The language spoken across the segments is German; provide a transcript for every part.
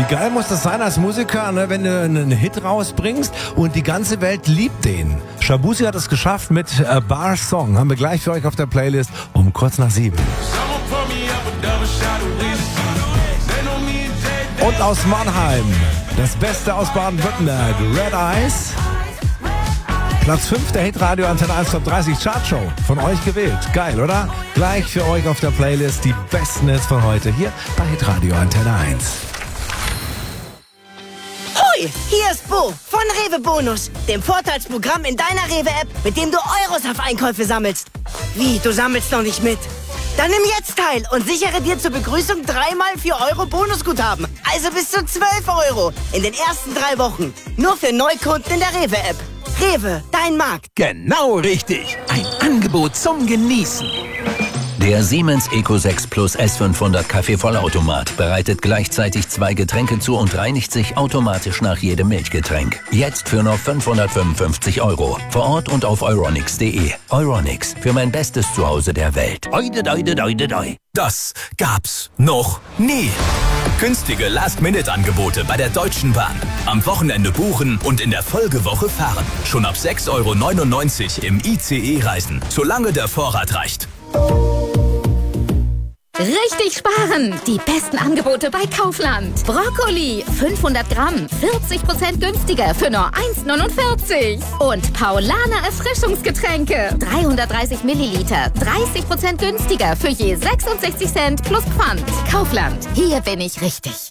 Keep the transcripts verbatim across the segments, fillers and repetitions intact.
geil muss das sein als Musiker, ne, wenn du einen Hit rausbringst und die ganze Welt liebt den. Shabuzi hat es geschafft mit A Bar Song. Haben wir gleich für euch auf der Playlist um kurz nach sieben. Und aus Mannheim, das Beste aus Baden-Württemberg, Red Eyes. Platz fünf der Hitradio Antenne eins Top dreißig Chartshow. Von euch gewählt. Geil, oder? Gleich für euch auf der Playlist die besten Hits von heute hier bei Hitradio Antenne eins. Hoi, hier ist Bo von Rewe Bonus, dem Vorteilsprogramm in deiner Rewe-App, mit dem du Euros auf Einkäufe sammelst. Wie, du sammelst noch nicht mit? Dann nimm jetzt teil und sichere dir zur Begrüßung dreimal vier Euro Bonusguthaben. Also bis zu zwölf Euro in den ersten drei Wochen. Nur für Neukunden in der Rewe-App. Rewe, dein Markt. Genau richtig. Ein Angebot zum Genießen. Der Siemens Eco sechs Plus S fünfhundert Kaffee-Vollautomat bereitet gleichzeitig zwei Getränke zu und reinigt sich automatisch nach jedem Milchgetränk. Jetzt für nur fünfhundertfünfundfünfzig Euro. Vor Ort und auf euronics punkt de. Euronics, für mein bestes Zuhause der Welt. Oide, oide, oide, oide. Das gab's noch nie. Günstige Last-Minute-Angebote bei der Deutschen Bahn. Am Wochenende buchen und in der Folgewoche fahren. Schon ab sechs Euro neunundneunzig im I C E-Reisen, solange der Vorrat reicht. Richtig sparen! Die besten Angebote bei Kaufland. Brokkoli, fünfhundert Gramm, vierzig Prozent günstiger für nur eins neunundvierzig. Und Paulaner Erfrischungsgetränke, dreihundertdreißig Milliliter, dreißig Prozent günstiger für je sechsundsechzig Cent plus Pfand. Kaufland, hier bin ich richtig.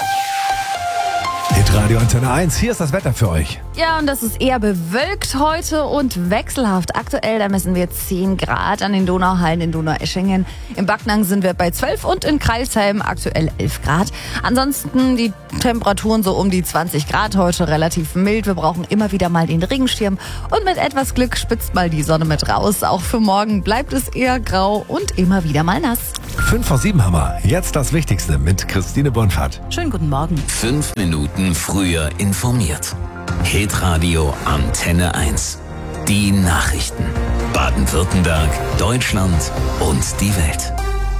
Hitradio Antenne eins, hier ist das Wetter für euch. Ja, und das ist eher bewölkt heute und wechselhaft. Aktuell, da messen wir zehn Grad an den Donauhallen in Donaueschingen. Im Backnang sind wir bei zwölf und in Crailsheim aktuell elf Grad. Ansonsten die Temperaturen so um die zwanzig Grad heute, relativ mild. Wir brauchen immer wieder mal den Regenschirm und mit etwas Glück spitzt mal die Sonne mit raus. Auch für morgen bleibt es eher grau und immer wieder mal nass. fünf vor sieben haben wir. Jetzt das Wichtigste mit Christine Bonfart. Schönen guten Morgen. Fünf Minuten früher informiert. Hitradio Antenne eins. Die Nachrichten. Baden-Württemberg, Deutschland und die Welt.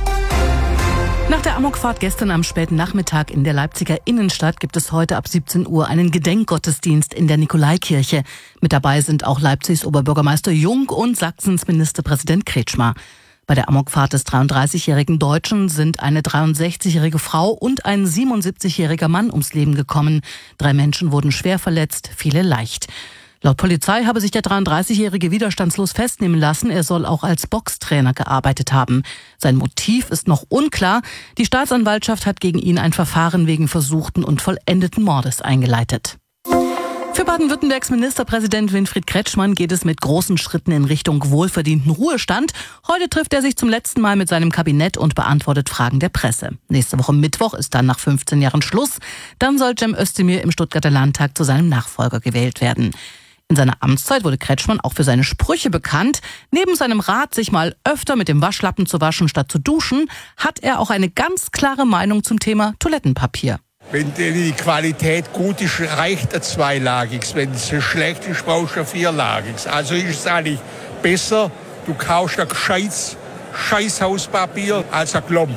Nach der Amokfahrt gestern am späten Nachmittag in der Leipziger Innenstadt gibt es heute ab siebzehn Uhr einen Gedenkgottesdienst in der Nikolaikirche. Mit dabei sind auch Leipzigs Oberbürgermeister Jung und Sachsens Ministerpräsident Kretschmer. Bei der Amokfahrt des dreiunddreißigjährigen Deutschen sind eine dreiundsechzigjährige Frau und ein siebenundsiebzigjähriger Mann ums Leben gekommen. Drei Menschen wurden schwer verletzt, viele leicht. Laut Polizei habe sich der dreiunddreißigjährige widerstandslos festnehmen lassen. Er soll auch als Boxtrainer gearbeitet haben. Sein Motiv ist noch unklar. Die Staatsanwaltschaft hat gegen ihn ein Verfahren wegen versuchten und vollendeten Mordes eingeleitet. Für Baden-Württembergs Ministerpräsident Winfried Kretschmann geht es mit großen Schritten in Richtung wohlverdienten Ruhestand. Heute trifft er sich zum letzten Mal mit seinem Kabinett und beantwortet Fragen der Presse. Nächste Woche Mittwoch ist dann nach fünfzehn Jahren Schluss. Dann soll Cem Özdemir im Stuttgarter Landtag zu seinem Nachfolger gewählt werden. In seiner Amtszeit wurde Kretschmann auch für seine Sprüche bekannt. Neben seinem Rat, sich mal öfter mit dem Waschlappen zu waschen statt zu duschen, hat er auch eine ganz klare Meinung zum Thema Toilettenpapier. Wenn die Qualität gut ist, reicht ein zweilagiges. Wenn es schlecht ist, brauchst du ein vierlagiges. Also ist es eigentlich besser, du kaufst ein gescheites Scheißhauspapier als ein Klump.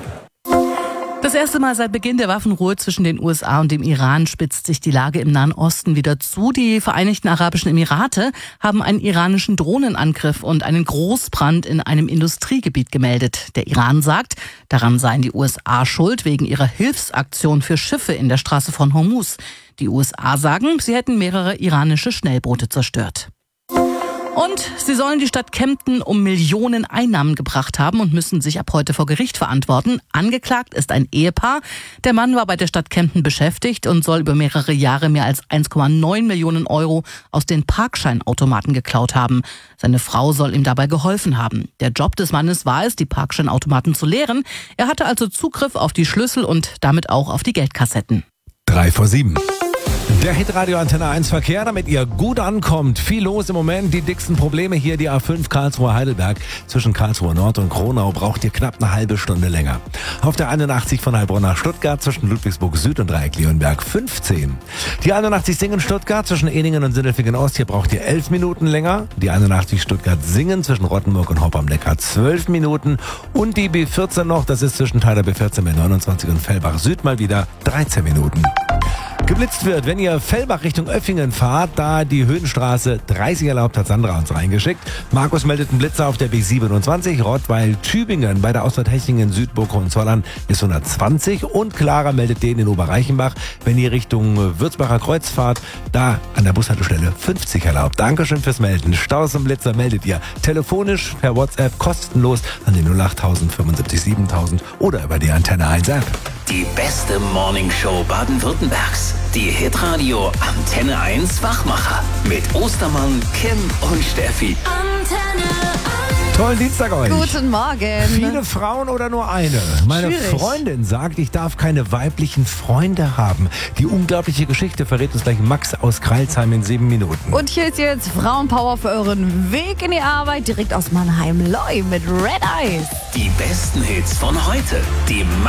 Das erste Mal seit Beginn der Waffenruhe zwischen den U S A und dem Iran spitzt sich die Lage im Nahen Osten wieder zu. Die Vereinigten Arabischen Emirate haben einen iranischen Drohnenangriff und einen Großbrand in einem Industriegebiet gemeldet. Der Iran sagt, daran seien die U S A schuld wegen ihrer Hilfsaktion für Schiffe in der Straße von Hormuz. Die U S A sagen, sie hätten mehrere iranische Schnellboote zerstört. Und sie sollen die Stadt Kempten um Millionen Einnahmen gebracht haben und müssen sich ab heute vor Gericht verantworten. Angeklagt ist ein Ehepaar. Der Mann war bei der Stadt Kempten beschäftigt und soll über mehrere Jahre mehr als eins Komma neun Millionen Euro aus den Parkscheinautomaten geklaut haben. Seine Frau soll ihm dabei geholfen haben. Der Job des Mannes war es, die Parkscheinautomaten zu leeren. Er hatte also Zugriff auf die Schlüssel und damit auch auf die Geldkassetten. Drei vor sieben. Der Hitradio Antenne eins Verkehr, damit ihr gut ankommt. Viel los im Moment, die dicksten Probleme hier, die A fünf Karlsruhe-Heidelberg. Zwischen Karlsruhe Nord und Kronau braucht ihr knapp eine halbe Stunde länger. Auf der einundachtzig von Heilbronn nach Stuttgart zwischen Ludwigsburg Süd und Dreieck-Leonberg fünfzehn. Die einundachtzig Singen-Stuttgart zwischen Ehningen und Sindelfingen-Ost, hier braucht ihr elf Minuten länger. Die einundachtzig Stuttgart-Singen zwischen Rottenburg und Hopp am Neckar zwölf Minuten. Und die B vierzehn noch, das ist zwischen Teiler B vierzehn, B neunundzwanzig und Fellbach Süd mal wieder dreizehn Minuten. geblitzt wird. Wenn ihr Fellbach Richtung Öffingen fahrt, da die Höhenstraße dreißig erlaubt, hat Sandra uns reingeschickt. Markus meldet einen Blitzer auf der B siebenundzwanzig, Rottweil-Tübingen bei der Ausfahrt Hechingen, Südburg, Hohenzollern ist hundertzwanzig und Clara meldet den in Oberreichenbach. Wenn ihr Richtung Würzbacher Kreuz fahrt, da an der Bushaltestelle fünfzig erlaubt. Dankeschön fürs Melden. Staus und Blitzer meldet ihr telefonisch, per WhatsApp, kostenlos an den null acht tausend fünfundsiebzig siebentausend oder über die Antenne eins App. Die beste Morningshow Baden-Württembergs. Die Hitradio Antenne eins Wachmacher. Mit Ostermann, Kim und Steffi. Antenne eins. Tollen Dienstag euch. Guten Morgen. Viele Frauen oder nur eine? Meine Schwierig. Freundin sagt, ich darf keine weiblichen Freunde haben. Die unglaubliche Geschichte verrät uns gleich Max aus Kreilsheim in sieben Minuten. Und hier ist jetzt Frauenpower für euren Weg in die Arbeit direkt aus Mannheim. Loi mit Red Eyes. Die besten Hits von heute. Die